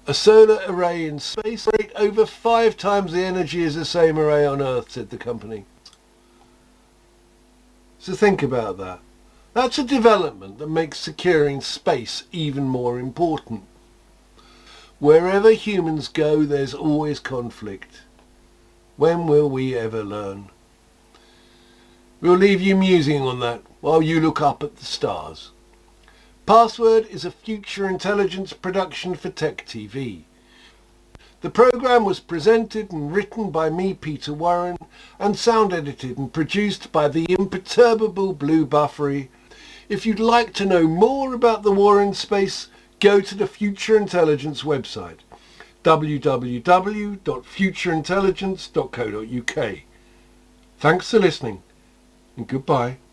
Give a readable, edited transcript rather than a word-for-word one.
A solar array in space rate over 5 times the energy as the same array on Earth, said the company. So think about that. That's a development that makes securing space even more important. Wherever humans go, there's always conflict. When will we ever learn? We'll leave you musing on that while you look up at the stars. Password is a Future Intelligence production for Tech TV. The programme was presented and written by me, Peter Warren, and sound edited and produced by the imperturbable Blue Buffery. If you'd like to know more about the war in space, go to the Future Intelligence website, www.futureintelligence.co.uk. Thanks for listening, and goodbye.